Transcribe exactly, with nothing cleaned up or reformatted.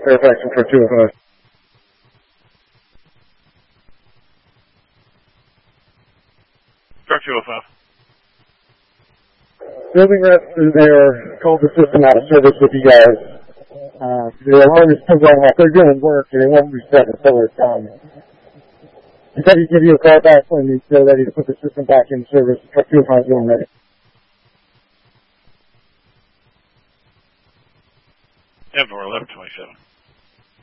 Fairfax and for two oh five. Truck two oh five. Building reps, they are called the system out of service with you guys. Uh, the alarm is still going off. They're doing work and it won't reset until it's done. He said he'd give you a call back when he's still ready to put the system back in service. Truck two oh five going ready. Ever eleven twenty-seven.